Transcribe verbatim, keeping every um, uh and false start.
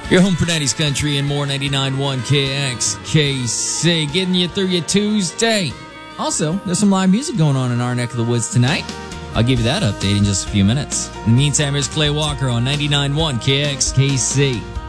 Your home for nineties country and more. Ninety-nine point one K X K C, getting you through your Tuesday. Also, there's some live music going on in our neck of the woods tonight. I'll give you that update in just a few minutes. In the meantime, here's Clay Walker on ninety-nine point one K X K C.